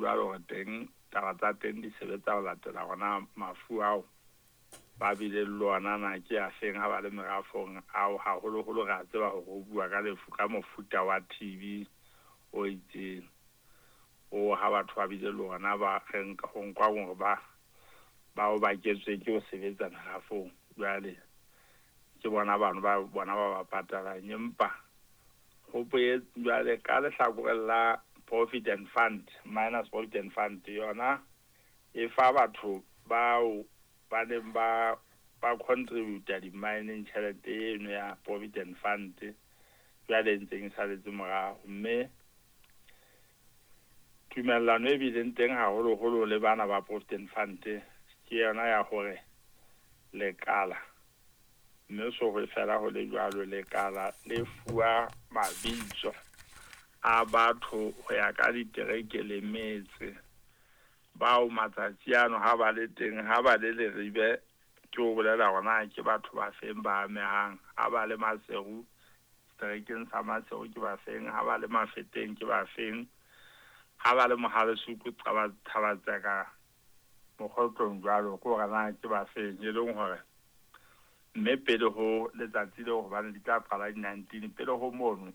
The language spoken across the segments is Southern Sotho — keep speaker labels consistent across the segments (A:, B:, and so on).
A: jwalo gore teng taba tsa teng di sebetsa go latela gona mafu ao ba bile le ona na ke a feng ha ba le merafong ao haholo-holo ga tseba go go bua ka lefu ka mofuta wa TB o itseng o ha batho ba bile le ona ba renka go nkwa gore ba o ba ketswe ke o sebetsa merafong jwale ke bona ba patalang empa go boetse jwale ka lehlakoreng la Provident Fund minus Provident Fund yona e fa batho bao ba neng ba contributa di-mining tšhelete eno ya Provident Fund jwale ntseng e saletse morago mme tumellano e bileng teng haholo-holo le bana ba Provident Fund ke yona ya gore lekala mme so go fela go le jwalo lekala le fuwa mabitso a batho go ya ka ditereke le metse bao matsatsi ano ha ba le teng ha ba le ribe ke o bolela gona ke batho ba feng ba amehang ha ba le Maseru diterekeng sa Maseru ke ba feng ha ba le Mafeteng ke ba feng ha ba le Mohalesuku Thabatseka mogotlong jwalo ko gana ke ba feng e leng gore mme pele ho letsatsi le go bana di tla qala di-19 pele ho mono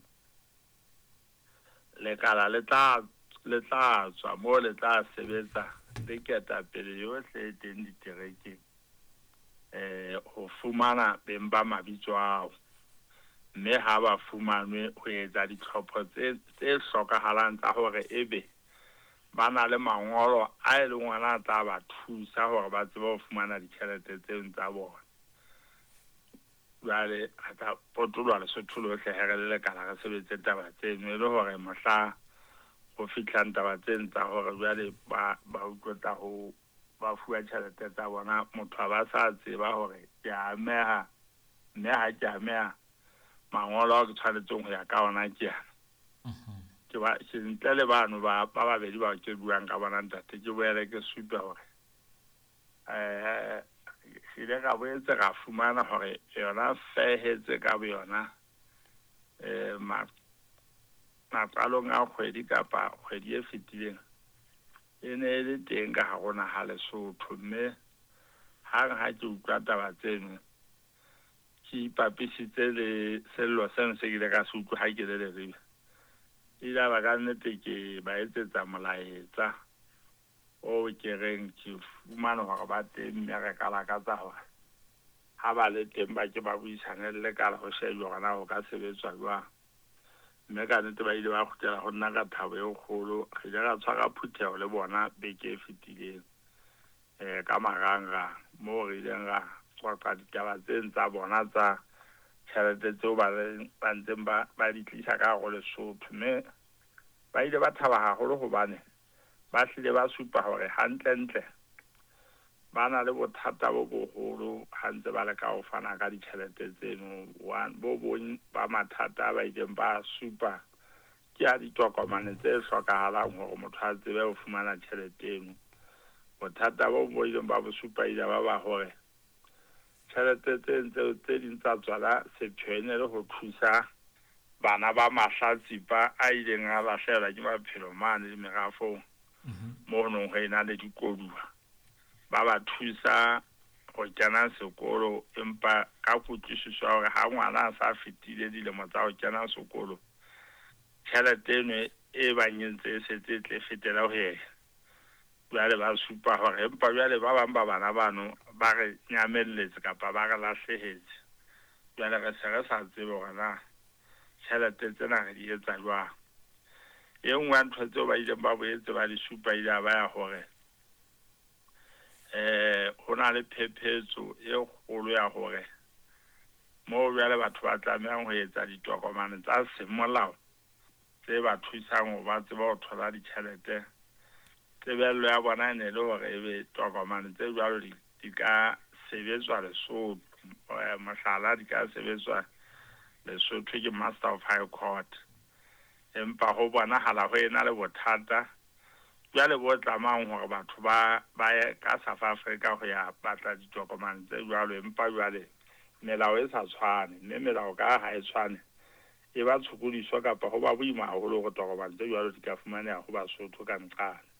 A: lekala le tla tswa mo le tla sebetsa le keta pele yohle teng diterekeng ho fumana beng ba mabitso ao mme ha ba fumanwe ho etsa ditlhopho tse hlokahalang tsa hore ebe ba na le mangolo a e leng ona tsa ba thusa hore ba tsebe ho fumana ditjhelete tseo tsa bona jwale ga potolwa le sotho lohle here le lekala re sebetse taba tseno e le hore mohla go fitlhang taba tseno tsa gore jwale ba utlwetsa go ba fuwa tšhelete tsa bona motho a ba sa tseba gore ke ameha mme ha ke ameha mangolo a ke tshwanetseng go ya ka ona ke yana ke ba ntle le bano ba babedi ba ke buang ka bona ntate ke boele ke supa gore ile ka boetse ga fumana gore yona fehetse ka boyona maqalong a kgwedi kapa kgwedi e fetileng e ne e le teng ka ga gona ha Lesotho mme ha ke utlwa taba tseno ke ipapisitse le sello seno se ile ka se utlwa ha ke le ribe ile ba ka nnete ke ba etsetsa molaetsa o ke reng ke fumana gore ba teng mme re ka lakatsa gore ha ba le teng ba ke ba buisane le lekala go shejwa gona go ka sebetswa jwang mme ka nnete ba ile ba kgutlela go nna ka thabo e kgolo re ile ra tshwara phuthego le bona beke e fetileng ka marangrang mo re ileng ra qoqa ditaba tseno tsa bona tsa tšhelete tseo ba ntseng ba di tlisa ka go Lesotho mme ba ile ba thaba haholo gobane ba hlile ba supa gore hantle ba na le bothata bo bogolo ha ntse ba le ka go fana ka ditšhelete tseno bo bong ba mathata ba ileng ba supa ke a ditokomane tse hlokahalang gore motho a tsebe go fumana tšhelete eno bothata bo ileng ba bo supa ile ba gore tšhelete tse ding tsa tswala sephene le go thusa bana ba mahlatsipa a ileng a lahlehelwa ke maphelo mane le merafong mo nong go ena le dikoduwa ba ba thusa go kena sekolo empa ka kutlwisiso gore ha ngwana a sa fetile dilemo tsa go kena sekolo tšhelete eno e ba nyentse e setse tle fetela go yena jwale ba supa gore empa jwale ba bang ba bana bano ba re nyamelletse kapa ba re lahlehetse jwale re se re sa tsebe gore na tšhelete tsena re di etsa jwang e nngwe ya ntho tseo ba ileng ba boetse ba di supa ile ba ya gore go na le phephetso e kgolo ya gore mo jwale batho ba tlamehang go etsa ditokomane tsa semolao tse ba thusang go ba tseba go thola ditšhelete tebello ya bona e ne le gore e be tokomane tse jwalo di ka sebetswa Lesotho mohlala di ka sebetswa Lesotho ke Master of High Court empa go bonahala go ena le bothata jwale bo tlamang gore batho ba ye ka South Africa go ya batla ditokomane tse jwalo empa jwale melao e sa tshwane mme melao ka ha e tshwane e ba tshokodiso kapa go ba boima haholo go tokomane tse jwalo di ka fumaneha go Basotho ka nqane